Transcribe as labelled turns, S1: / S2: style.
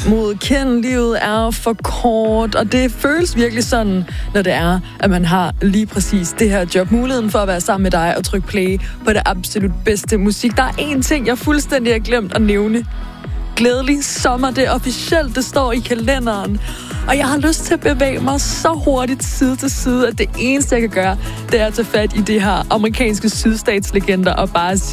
S1: Mod kend, livet er for kort, og det føles virkelig sådan, når det er, at man har lige præcis det her job. Muligheden for at være sammen med dig og trykke play på det absolut bedste musik. Der er én ting, jeg fuldstændig har glemt at nævne. Glædelig sommer, det er officielt, det står i kalenderen. Og jeg har lyst til at bevæge mig så hurtigt side til side, at det eneste, jeg kan gøre, det er at tage fat i det her amerikanske sydstatslegender og bare